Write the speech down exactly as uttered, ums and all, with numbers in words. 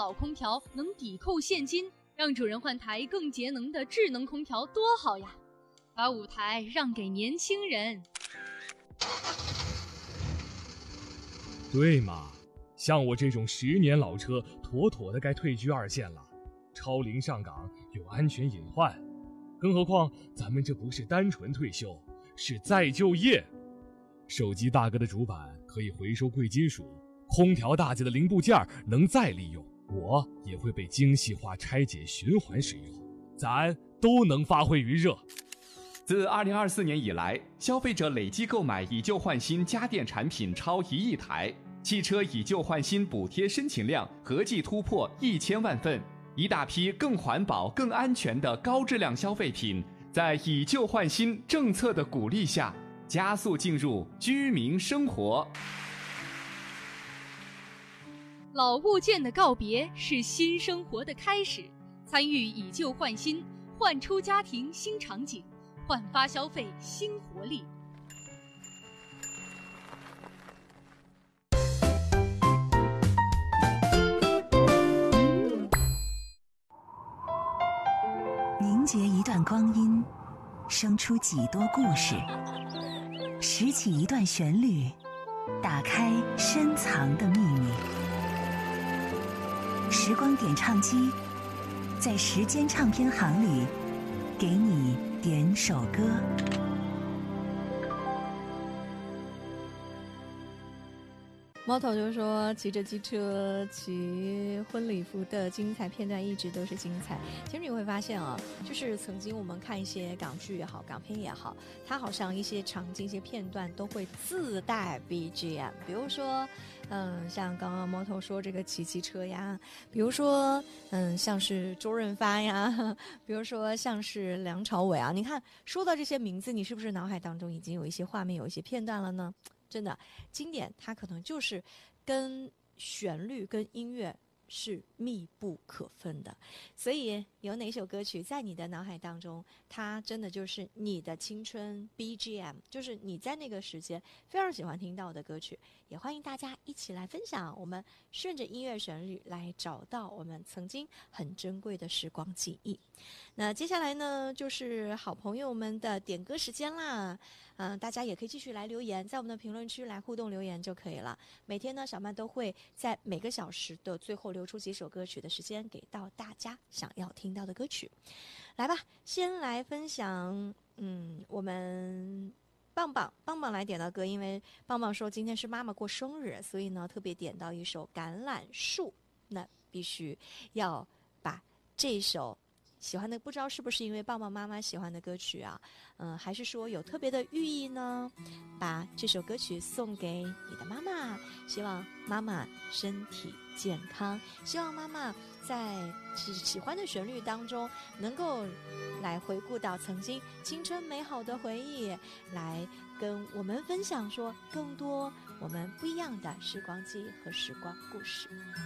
老空调能抵扣现金，让主人换台更节能的智能空调多好呀！把舞台让给年轻人。 对嘛，像我这种十年老车，妥妥的该退居二线了。超龄上岗有安全隐患，更何况咱们这不是单纯退休，是再就业。手机大哥的主板可以回收贵金属，空调大姐的零部件能再利用，我也会被精细化拆解循环使用，咱都能发挥余热。 自二零二四年以来，消费者累计购买以旧换新家电产品超一亿台，汽车以旧换新补贴申请量合计突破一千万份，一大批更环保、更安全的高质量消费品，在以旧换新政策的鼓励下，加速进入居民生活。 老物件的告别是新生活的开始，参与以旧换新，焕出家庭新场景，焕发消费新活力。 凝结一段光阴，生出几多故事，拾起一段旋律，打开深藏的秘密。时光点唱机，在时间唱片行里给你点首歌。 猫头就说，骑着机车骑婚礼服的精彩片段一直都是精彩。其实你会发现啊，就是曾经我们看一些港剧也好，港片也好，它好像一些场景、一些片段都会自带 B G M。比如说，嗯，像刚刚猫头说这个骑骑车呀，比如说，嗯，像是周润发呀，比如说像是梁朝伟啊。你看，说到这些名字，你是不是脑海当中已经有一些画面、有一些片段了呢？真的经典，它可能就是跟旋律跟音乐是密不可分的。所以有哪首歌曲在你的脑海当中，它真的就是你的青春 B G M， 就是你在那个时间非常喜欢听到的歌曲，也欢迎大家一起来分享，我们顺着音乐旋律来找到我们曾经很珍贵的时光记忆。那接下来呢，就是好朋友们的点歌时间啦。嗯、呃，大家也可以继续来留言，在我们的评论区来互动留言就可以了。每天呢，小曼都会在每个小时的最后留出几首歌曲的时间，给到大家想要听到的歌曲。来吧，先来分享，嗯，我们棒棒棒棒来点到歌，因为棒棒说今天是妈妈过生日，所以呢特别点到一首《橄榄树》，那必须要把这首喜欢的，不知道是不是因为棒棒妈妈喜欢的歌曲啊，嗯，还是说有特别的寓意呢？把这首歌曲送给你的妈妈，希望妈妈身体健康，希望妈妈在喜欢的旋律当中能够来回顾到曾经青春美好的回忆，来跟我们分享说更多我们不一样的时光记忆和时光故事。